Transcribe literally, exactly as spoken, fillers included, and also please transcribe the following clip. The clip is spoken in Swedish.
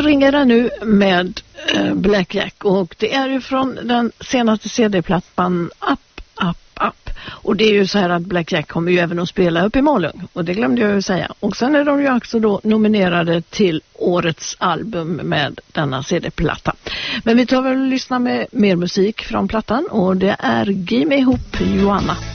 ringer det nu med eh, Black Jack, och det är ju från den senaste C D-plattan Up, Up, Up. Och det är ju så här att Black Jack kommer ju även att spela upp i Malung, och det glömde jag ju säga. Och sen är de ju också då nominerade till årets album med denna C D-platta. Men vi tar väl och lyssna med mer musik från plattan, och det är Gimme Ihop Joanna.